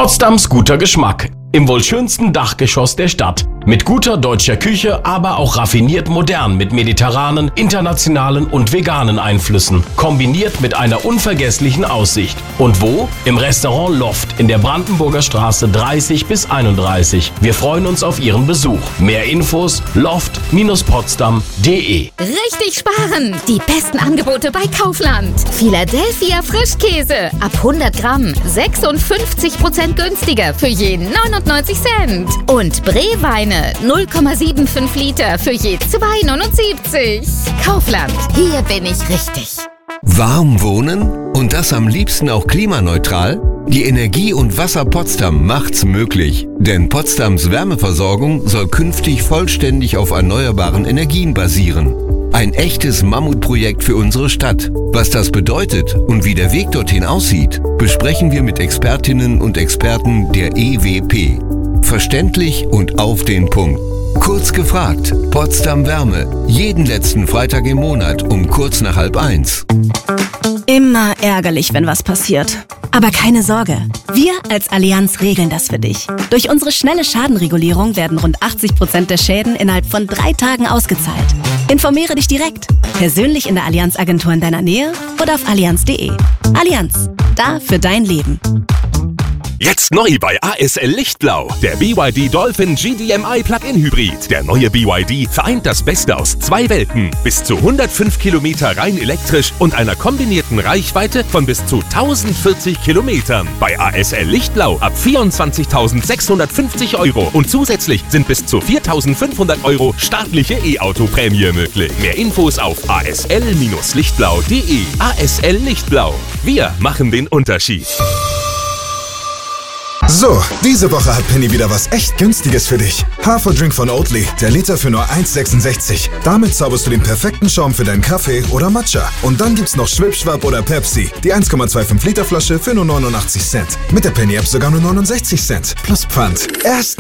Potsdams guter Geschmack. Im wohl schönsten Dachgeschoss der Stadt. Mit guter deutscher Küche, aber auch raffiniert modern mit mediterranen, internationalen und veganen Einflüssen. Kombiniert mit einer unvergesslichen Aussicht. Und wo? Im Restaurant Loft in der Brandenburger Straße 30 bis 31. Wir freuen uns auf Ihren Besuch. Mehr Infos loft-potsdam.de. Richtig sparen! Die besten Angebote bei Kaufland. Philadelphia Frischkäse ab 100 Gramm 56% günstiger für je 99 Cent. Und Breweine 0,75 Liter für je 2,79. Kaufland, hier bin ich richtig. Warm wohnen? Und das am liebsten auch klimaneutral? Die Energie- und Wasser Potsdam macht's möglich. Denn Potsdams Wärmeversorgung soll künftig vollständig auf erneuerbaren Energien basieren. Ein echtes Mammutprojekt für unsere Stadt. Was das bedeutet und wie der Weg dorthin aussieht, besprechen wir mit Expertinnen und Experten der EWP. Verständlich und auf den Punkt. Kurz gefragt, Potsdam Wärme. Jeden letzten Freitag im Monat um kurz nach 12:30. Immer ärgerlich, wenn was passiert. Aber keine Sorge, wir als Allianz regeln das für dich. Durch unsere schnelle Schadenregulierung werden rund 80% der Schäden innerhalb von 3 Tagen ausgezahlt. Informiere dich direkt, persönlich in der Allianz-Agentur in deiner Nähe oder auf allianz.de. Allianz, da für dein Leben. Jetzt neu bei ASL Lichtblau. Der BYD Dolphin GDMI Plug-in Hybrid. Der neue BYD vereint das Beste aus 2 Welten. Bis zu 105 Kilometer rein elektrisch und einer kombinierten Reichweite von bis zu 1040 Kilometern. Bei ASL Lichtblau ab 24.650 € und zusätzlich sind bis zu 4.500 € staatliche E-Auto-Prämie möglich. Mehr Infos auf asl-lichtblau.de. ASL Lichtblau. Wir machen den Unterschied. So, diese Woche hat Penny wieder was echt Günstiges für dich. Haferdrink von Oatly, der Liter für nur 1,66. Damit zauberst du den perfekten Schaum für deinen Kaffee oder Matcha. Und dann gibt's noch Schwipschwapp oder Pepsi, die 1,25 Liter Flasche für nur 89 Cent. Mit der Penny-App sogar nur 69 Cent. Plus Pfand. Erst